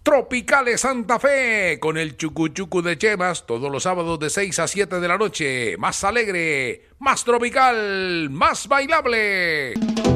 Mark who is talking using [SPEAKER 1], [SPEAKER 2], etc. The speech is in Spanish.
[SPEAKER 1] Tropicales Santa Fe, con el chucuchucu de Chemas, todos los sábados de 6 a 7 de la noche. Más alegre, más tropical, más bailable.